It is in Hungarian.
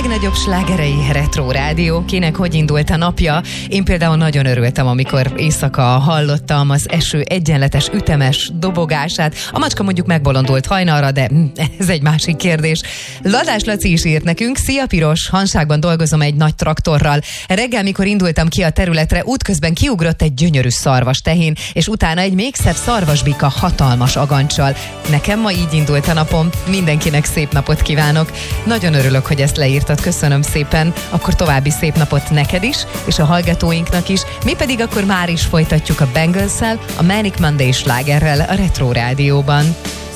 legnagyobb slágerei Retro Rádió. Kinek hogy indult a napja? Én például nagyon örültem, amikor éjszaka hallottam az eső egyenletes, ütemes dobogását. A macska mondjuk megbolondult hajnalra, de ez egy másik kérdés. Ladás Laci is írt nekünk. Szia Piros, Hanságban dolgozom egy nagy traktorral. Reggel, mikor indultam ki a területre, útközben kiugrott egy gyönyörű szarvas tehén, és utána egy még szebb szarvasbika hatalmas agancsal. Nekem ma így indult a napom. Mindenkinek szép napot kívánok. Nagyon örülök, hogy ezt leírtad. Köszönöm szépen. Akkor további szép napot neked is, és a hallgatóinknak is. Mi pedig akkor már is folytatjuk a Bangles-szel, a Manic Monday slágerrel a Retro Rádióban.